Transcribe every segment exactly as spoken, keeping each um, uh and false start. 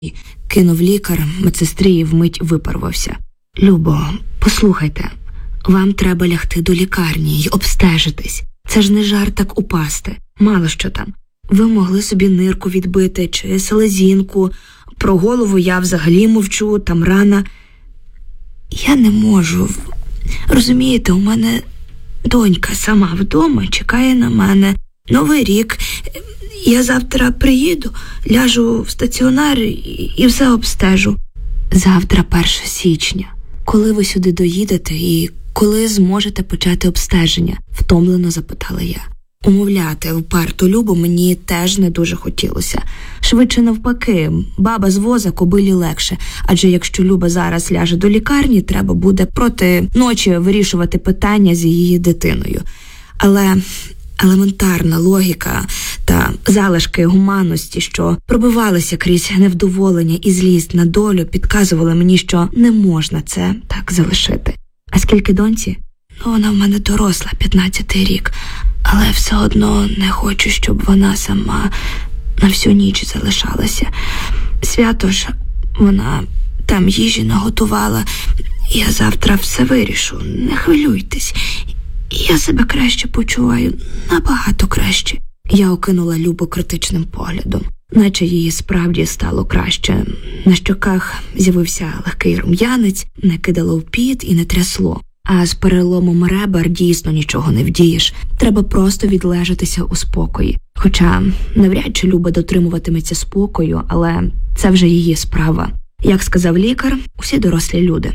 Кинув лікар, медсестрі і вмить випарвався. Любо, послухайте, вам треба лягти до лікарні й обстежитись. Це ж не жарт так упасти. Мало що там. Ви могли собі нирку відбити чи селезінку. Про голову я взагалі мовчу, там рана. Я не можу. Розумієте, у мене донька сама вдома чекає на мене. Новий рік. Я завтра приїду, ляжу в стаціонар і все обстежу. Завтра перше січня. Коли ви сюди доїдете і коли зможете почати обстеження? Втомлено запитала я. Умовляти вперту Любу мені теж не дуже хотілося. Швидше навпаки, баба з воза кобилі легше, адже якщо Люба зараз ляже до лікарні, треба буде проти ночі вирішувати питання з її дитиною. Але елементарна логіка та залишки гуманності, що пробивалися крізь невдоволення і злість на долю, підказували мені, що не можна це так залишити. А скільки доньці? Ну, вона в мене доросла, п'ятнадцятий рік, але все одно не хочу, щоб вона сама на всю ніч залишалася. Свято ж, вона там їжі наготувала. Я завтра все вирішу, не хвилюйтесь. Я себе краще почуваю, набагато краще. Я окинула Любу критичним поглядом, наче їй справді стало краще. На щоках з'явився легкий рум'янець, не кидало в піт і не трясло. А з переломом ребер дійсно нічого не вдієш. Треба просто відлежатися у спокої. Хоча навряд чи Люба дотримуватиметься спокою, але це вже її справа. Як сказав лікар, усі дорослі люди.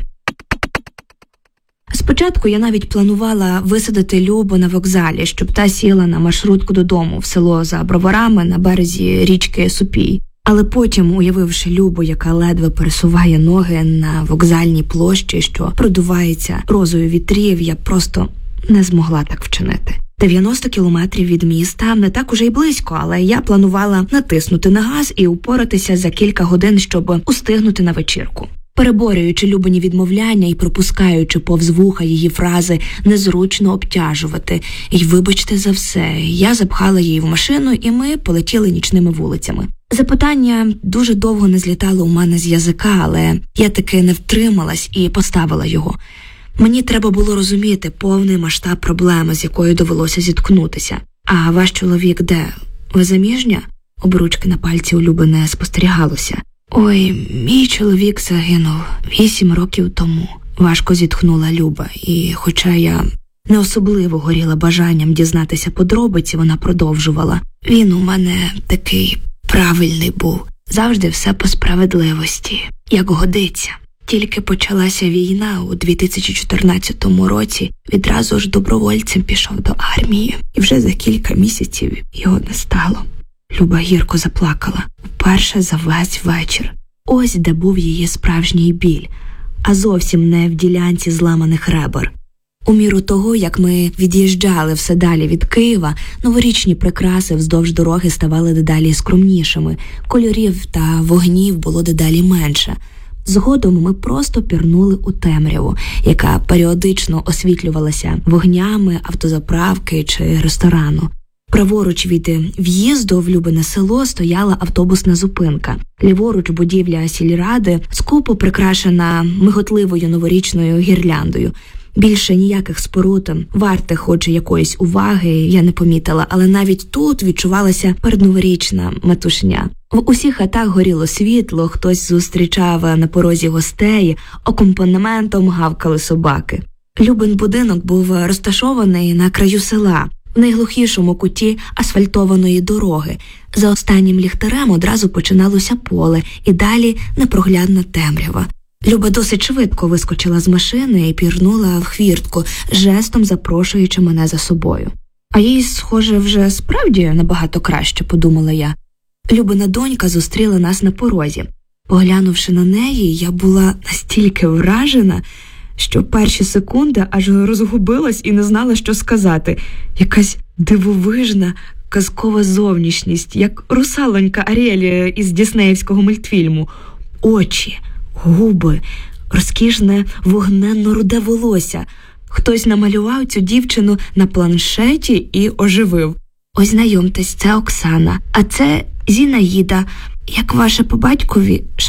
Спочатку я навіть планувала висадити Любу на вокзалі, щоб та сіла на маршрутку додому в село за Броварами на березі річки Супій. Але потім, уявивши Любу, яка ледве пересуває ноги на вокзальній площі, що продувається розою вітрів, я просто не змогла так вчинити. дев'яносто кілометрів від міста не так уже й близько, але я планувала натиснути на газ і упоратися за кілька годин, щоб устигнути на вечірку. Переборюючи Любині відмовляння і пропускаючи повз вуха її фрази «незручно обтяжувати» і «вибачте за все», я запхала її в машину, і ми полетіли нічними вулицями. Запитання дуже довго не злітало у мене з язика, але я таки не втрималась і поставила його. Мені треба було розуміти повний масштаб проблеми, з якою довелося зіткнутися. «А ваш чоловік де? Ви заміжня?» Обручки на пальці у Люби не спостерігалося. «Ой, мій чоловік загинув вісім років тому», – важко зітхнула Люба, і хоча я не особливо горіла бажанням дізнатися подробиці, вона продовжувала. «Він у мене такий правильний був, завжди все по справедливості, як годиться. Тільки почалася війна у дві тисячі чотирнадцятому році, відразу ж добровольцем пішов до армії, і вже за кілька місяців його не стало». Люба гірко заплакала, вперше за весь вечір. Ось де був її справжній біль, а зовсім не в ділянці зламаних ребер. У міру того, як ми від'їжджали все далі від Києва, новорічні прикраси вздовж дороги ставали дедалі скромнішими, кольорів та вогнів було дедалі менше. Згодом ми просто пірнули у темряву, яка періодично освітлювалася вогнями автозаправки чи ресторану. Праворуч від в'їзду в Любине село стояла автобусна зупинка. Ліворуч будівля сільради, скупо прикрашена миготливою новорічною гірляндою. Більше ніяких споруд, вартих хоч якоїсь уваги, я не помітила, але навіть тут відчувалася передноворічна метушня. В усіх хатах горіло світло, хтось зустрічав на порозі гостей, акомпанементом гавкали собаки. Любин будинок був розташований на краю села, в найглухішому куті асфальтованої дороги. За останнім ліхтарем одразу починалося поле, і далі непроглядна темрява. Люба досить швидко вискочила з машини і пірнула в хвіртку, жестом запрошуючи мене за собою. А їй, схоже, вже справді набагато краще, подумала я. Любина донька зустріла нас на порозі. Поглянувши на неї, я була настільки вражена, що перші секунди аж розгубилась і не знала, що сказати. Якась дивовижна, казкова зовнішність, як русалонька Аріель із діснеївського мультфільму. Очі, губи, розкішне вогненно-руде волосся. Хтось намалював цю дівчину на планшеті і оживив. «Ось знайомтесь, це Оксана, а це Зінаїда. Як ваше по батькові?